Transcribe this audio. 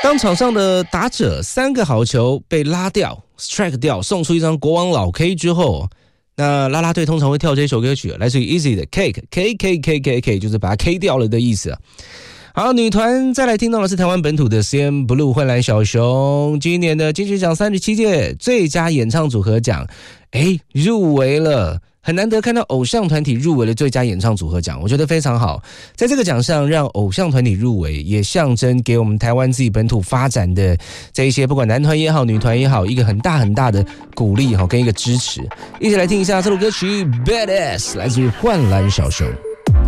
当场上的打者3个好球被拉掉 strike 掉，送出一张国王老 K 之后，那啦啦队通常会跳这首歌曲，来自于 Easy 的 Cake K K K K K， 就是把它 K 掉了的意思啊。好，女团再来听到的是台湾本土的 CNBLUE 幻蓝小熊，今年的金曲奖37届最佳演唱组合奖，入围了。很难得看到偶像团体入围了最佳演唱组合奖，我觉得非常好。在这个奖项让偶像团体入围，也象征给我们台湾自己本土发展的这一些，不管男团也好女团也好，一个很大很大的鼓励跟一个支持。一起来听一下这首歌曲 Badass， 来自于幻蓝小熊。